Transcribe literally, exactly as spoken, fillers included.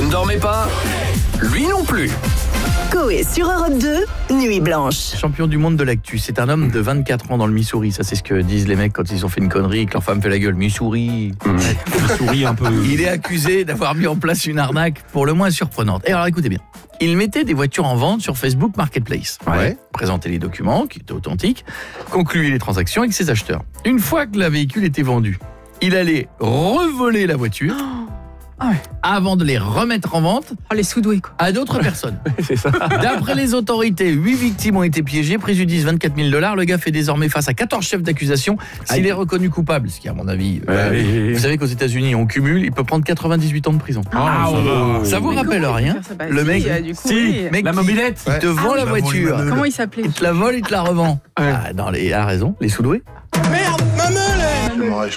ne dormez pas? Lui non plus. Coé sur Europe deux, Nuit Blanche. Champion du monde de l'actu, c'est un homme de vingt-quatre ans dans le Missouri. Ça, c'est ce que disent les mecs quand ils ont fait une connerie et que leur femme fait la gueule. Missouri. Missouri un peu. Il est accusé d'avoir mis en place une arnaque pour le moins surprenante. Et alors écoutez bien, il mettait des voitures en vente sur Facebook Marketplace. Ouais. Présentait les documents qui étaient authentiques, concluait les transactions avec ses acheteurs. Une fois que le véhicule était vendu, il allait revoler la voiture Ah ouais. avant de les remettre en vente Oh, les sous-doués, quoi. à d'autres personnes. C'est ça. D'après les autorités, huit victimes ont été piégées, préjudice vingt-quatre mille dollars. Le gars fait désormais face à quatorze chefs d'accusation. S'il est reconnu coupable, ce qui à mon avis, euh, Ouais, ouais, ouais. vous savez qu'aux États-Unis on cumule, il peut prendre quatre-vingt-dix-huit ans de prison. Ah, ça va. Ça vous Mais rappelle comment il rien peut faire ça? Bah, Le si, mec, euh, du coup, Si, oui. mec la qui- mobilette. il te vend la voiture, Comment il s'appelait? il te la vole, il te la revend. Ouais. Ah, dans les, il a raison, les sous-doués. Merde, ma meule! Je m'aurais